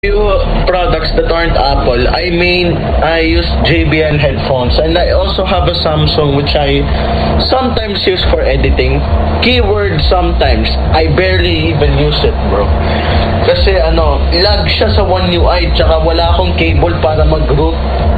few products that aren't Apple. I mean, I use JBL headphones and I also have a Samsung which I sometimes use for editing. Keyword sometimes. I barely even use it, bro. Kasi lag siya sa One UI tsaka wala akong cable para mag-root.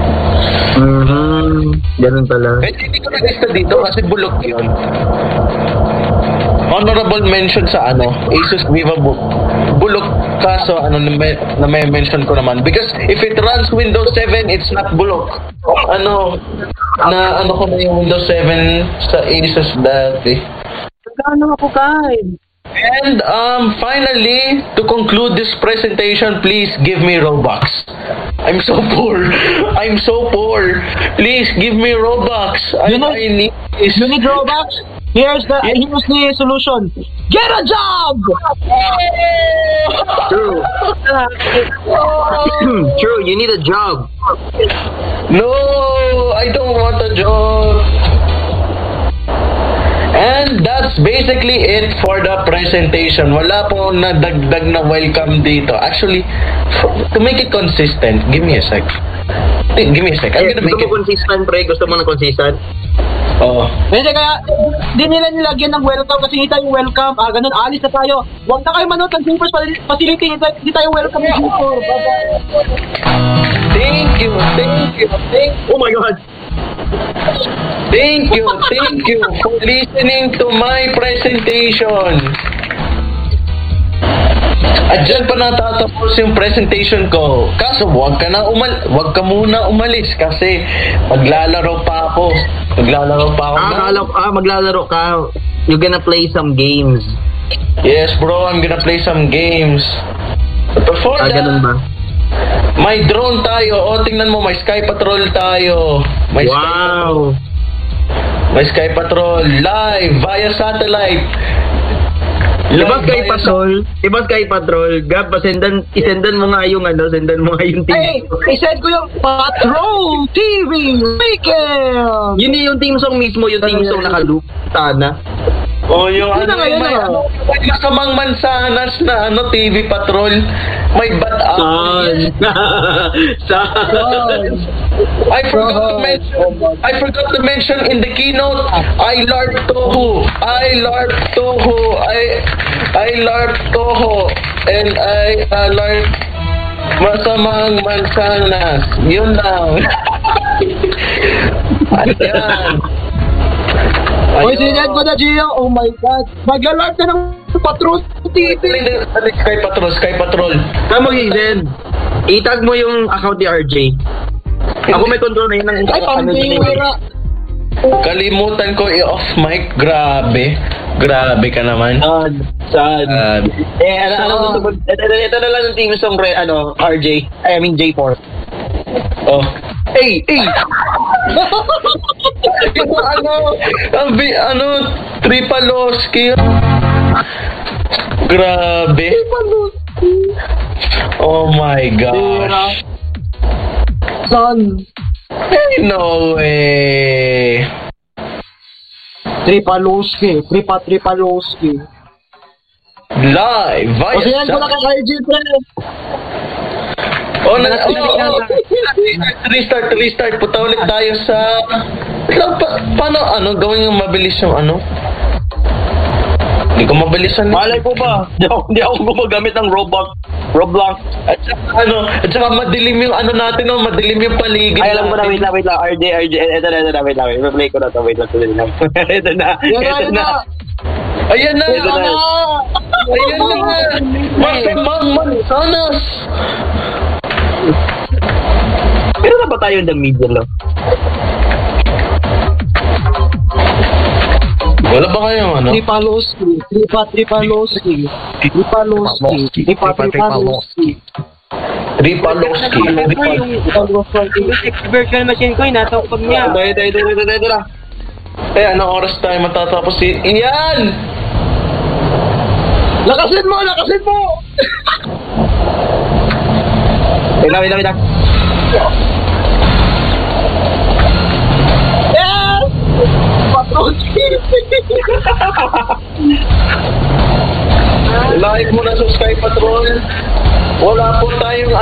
Ganun pala. Hindi ko na-lista dito kasi bulok yun. Honorable mention sa Asus Vivabook. Bulok kaso na may mention ko naman because if it runs Windows 7 it's not bulok. Ko na yung Windows 7 sa Asus dati. Ano ako kahit? And finally, to conclude this presentation, please give me Robux. I'm so poor. Please give me Robux. I need this. You need Robux? Here's the solution. Get a job! True. True, you need a job. No, I don't want a job. And that's basically it for the presentation. Wala po nadagdag na welcome dito. Actually, to make it consistent, give me a sec. I'm gonna make it consistent, pre. Gusto mo na consistent? Oo. Kasi kaya, di nila nilagyan ng welcome kasi hindi tayo welcome. Ganun, alis na tayo. Huwag na kayo manood ng Dreamforce Facility. Hindi tayo welcome ng Dreamforce. Thank you. Oh my God. Thank you for listening to my presentation. At dyan pa natatapos yung presentation ko. Kaso wag ka muna umalis kasi maglalaro pa ako. Maglalaro ka. You're gonna play some games. Yes, bro. I'm gonna play some games. But before that, ganun ba? May drone tayo. Tingnan mo, may Sky Patrol tayo. Wow! May Sky Patrol live via satellite. Diba Sky Patrol? Gab, isendan mo nga yung TV. Hey, isend ko yung Patrol TV Weekend! Yun yung team song mismo, yung team song naka-loop. Sana. Yung masamang mansanas na TV Patrol. May bataan. I forgot to mention in the keynote, I LARP Toho. And I LARP masamang mansanas. Yun lang. Ayan. Oy, sinad ko na, Gio. Oh my God. Mag-alert na ng Patrol TV. Sky Patrol. Saan mo i-send? Itag mo yung account ni RJ. Ako may control na yun ng pambira. Kalimutan ko i-off mic. Grabe ka naman. Saan? Ito na lang yung team song, RJ. I mean, J4. Oh. Hey! Tripaloski. Grabe. Oh my gosh. Son. No way. Tripaloski. Live. Kasi yan ko na kay RJ, friend. Restart. Punta ulit tayo sa... Paano, gawin yung mabilis yung Hindi ko mabilisan. Malay po ba? Hindi ako gumagamit ng Roblox. At saka madilim yung natin, madilim yung paligid. Ay, alam ko na, wait lang. RJ, ito na, wait lang. I-play ko na to, wait lang. Ito na. Ayan na. Masamang mansanas. Pero na ba tayo in the middle, no? Wala ba kayong Tripaloski. Version machine ko, natapos niya. Ito na. Anong oras tayo matatapos? Iyan! Lakasin mo! Wait lang. Yes! Patrol TV! Live mo na sa Sky Patrol. Wala po tayong